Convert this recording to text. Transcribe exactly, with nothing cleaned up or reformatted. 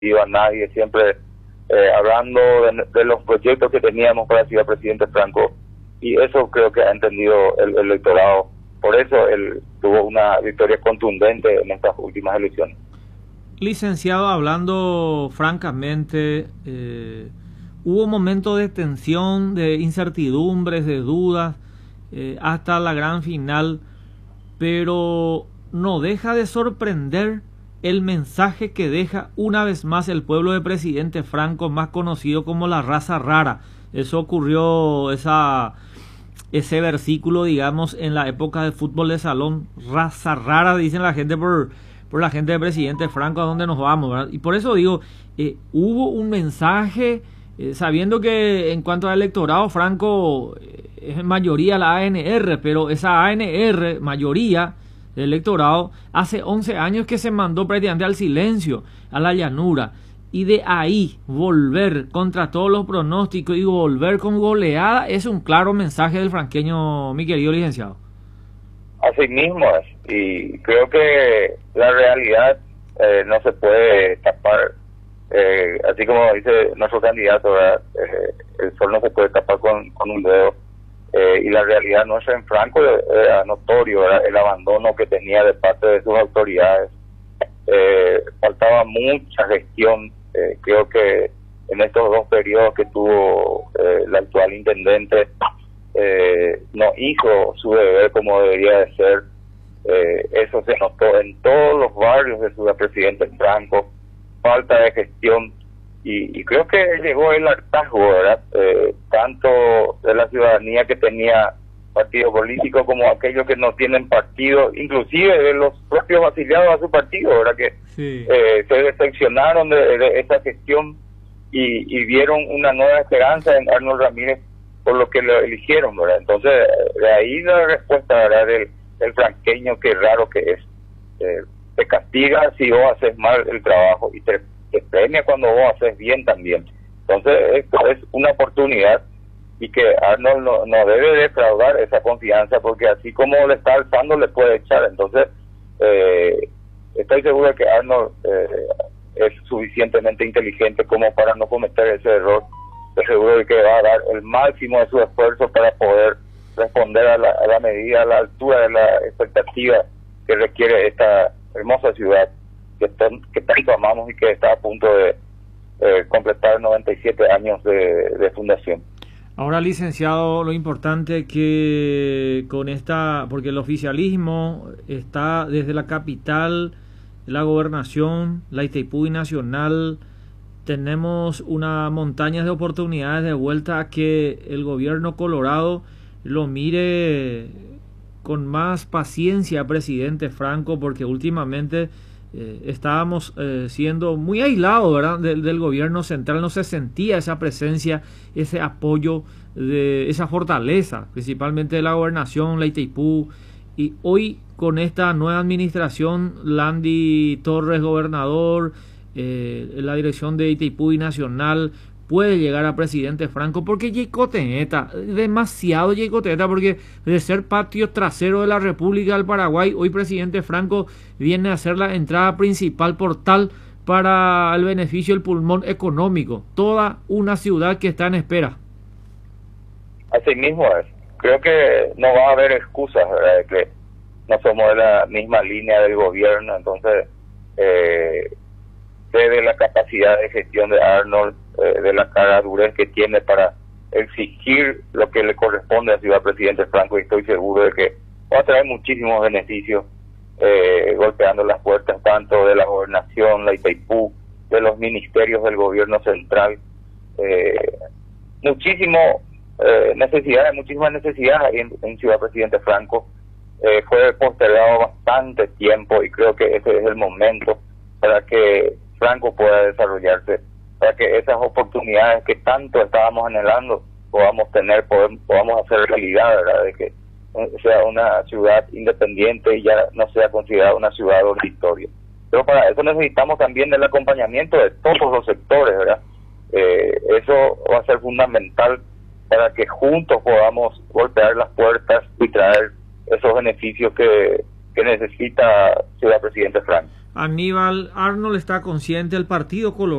a nadie, siempre eh, hablando de, de los proyectos que teníamos para Ciudad Presidente Franco, y eso creo que ha entendido el, el electorado. Por eso él tuvo una victoria contundente en estas últimas elecciones. Licenciado, hablando francamente, eh, hubo momentos de tensión, de incertidumbres, de dudas, eh, hasta la gran final, pero no deja de sorprender el mensaje que deja una vez más el pueblo de Presidente Franco, más conocido como la raza rara. Eso ocurrió, esa, ese versículo, digamos, en la época del fútbol de salón. Raza rara, dicen la gente por, por la gente de Presidente Franco, a dónde nos vamos, ¿verdad? Y por eso digo, eh, hubo un mensaje, eh, sabiendo que en cuanto al electorado, Franco eh, es en mayoría la A N R, pero esa A N R, mayoría del electorado, hace once años que se mandó prácticamente al silencio, a la llanura, y de ahí volver contra todos los pronósticos y volver con goleada es un claro mensaje del franqueño, mi querido licenciado. Así mismo es, y creo que la realidad eh, no se puede tapar, eh, así como dice nuestro candidato, ¿verdad? Eh, el sol no se puede tapar con, con un dedo. Eh, y la realidad nuestra en Franco era notorio, ¿verdad? El abandono que tenía de parte de sus autoridades. Eh, faltaba mucha gestión. Eh, creo que en estos dos periodos que tuvo eh, el actual intendente, eh, no hizo su deber como debería de ser. Eh, eso se notó en todos los barrios de Ciudad Presidente Franco, falta de gestión. Y, y creo que llegó el hartazgo, ¿verdad? Eh, tanto de la ciudadanía que tenía partido político como aquellos que no tienen partido, inclusive de los propios afiliados a su partido, ¿verdad? Que sí. eh, se decepcionaron de, de esa gestión y, y vieron una nueva esperanza en Arnold Ramírez por lo que lo eligieron, ¿verdad? Entonces, de ahí la respuesta, ¿verdad? Del, del franqueño, que raro que es. Eh, te castiga si vos haces mal el trabajo y te que premia cuando vos haces bien también. Entonces esto es una oportunidad y que Arnold no, no debe defraudar esa confianza, porque así como le está alzando le puede echar. Entonces eh, estoy seguro de que Arnold eh, es suficientemente inteligente como para no cometer ese error. Estoy seguro de que va a dar el máximo de su esfuerzo para poder responder a la, a la medida, a la altura de la expectativa que requiere esta hermosa ciudad Que, ton, que tanto amamos y que está a punto de eh, completar noventa y siete años de, de fundación. Ahora, licenciado, lo importante que con esta, porque el oficialismo está desde la capital, la gobernación, la Itaipú Nacional, tenemos una montaña de oportunidades de vuelta a que el gobierno colorado lo mire con más paciencia, presidente Franco, porque últimamente Eh, estábamos eh, siendo muy aislados, ¿verdad? Del, del gobierno central. No se sentía esa presencia, ese apoyo, de esa fortaleza, principalmente de la gobernación, la Itaipú. Y hoy con esta nueva administración, Landy Torres, gobernador, eh, la dirección de Itaipú y Nacional, puede llegar a presidente Franco, porque Yecoteneta, demasiado Yecoteneta, porque de ser patio trasero de la República del Paraguay, hoy presidente Franco viene a ser la entrada principal portal para el beneficio del pulmón económico, toda una ciudad que está en espera. Así mismo es, creo que no va a haber excusas, ¿verdad? De que no somos de la misma línea del gobierno, entonces eh, debe la capacidad de gestión de Arnold, eh, de la caradurez que tiene para exigir lo que le corresponde a Ciudad Presidente Franco, y estoy seguro de que va a traer muchísimos beneficios, eh, golpeando las puertas tanto de la gobernación, la Itaipú, de los ministerios del gobierno central. Eh, muchísimo eh, necesidades, muchísimas necesidades en, en Ciudad Presidente Franco. Eh, fue postergado bastante tiempo y creo que ese es el momento para que Franco pueda desarrollarse, para que esas oportunidades que tanto estábamos anhelando podamos tener, podamos, podamos hacer realidad, ¿verdad? De que sea una ciudad independiente y ya no sea considerada una ciudad dormitorio. Pero para eso necesitamos también del acompañamiento de todos los sectores, ¿verdad? Eh, eso va a ser fundamental para que juntos podamos golpear las puertas y traer esos beneficios que, que necesita Ciudad Presidente Franco. Aníbal Arnold está consciente del Partido Colorado